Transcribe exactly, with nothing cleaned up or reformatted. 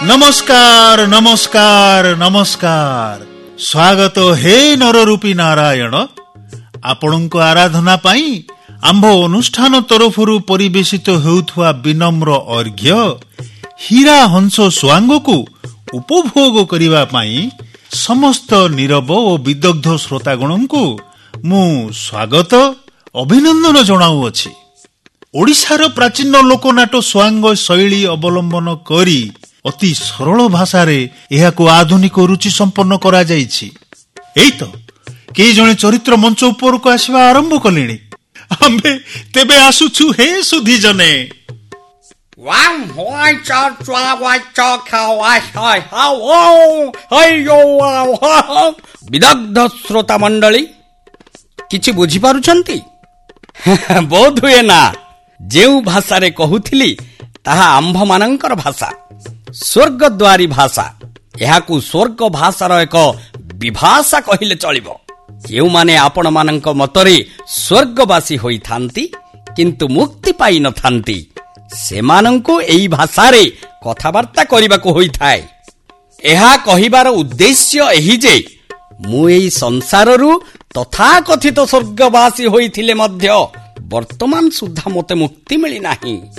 नमस्कार नमस्कार नमस्कार स्वागत हे नररूपी नारायण आपणको आराधना पाई आंभ अनुष्ठान तरफरु परिवेशित हेउथुवा विनम्र अर्घ्य हीरा हंस स्वांग को उपभोग करिवा पाई समस्त नीरव और विदग्ध श्रोतागण को मु स्वागत अभिनंदन जनाऊँगी। ओडिशार प्राचीन लोकनाट्य स्वांग शैली अवलंबन करी अति सरल भाषा रे एहाको आधुनिक रुचि संपन्न करा जाइछि। एई तो के जणे चरित्र मंच ऊपर को आसीबा आरंभ कलेनी। आम्बे तेबे आसुछु हे सुधी जने वाम होय च च्वा वा च खावा हाय हाओ हयो वाओ। विदग्ध श्रोता मंडली किछि बुझी पारुछंती? बोध हुए ना जेउ भाषा रे कहूथिली ताहा आंभ मानंकर भाषा, स्वर्गद्वारी भाषा। एहाकू स्वर्ग भाषार एक विभाषा कहिले चलिबो। जेउ माने आपण मानंक मतरे स्वर्गवासी होई थांती किंतु मुक्ति पाई न थांती सेमानंकू एई भाषारे कथाबार्ता करिबाको होई थाए। एहा कहिबार उद्देश्य एही जे मु एई संसाररू तथाकथित स्वर्गवासी होइथिले मध्य वर्तमान सुद्धा मते मुक्ति मिली नाही।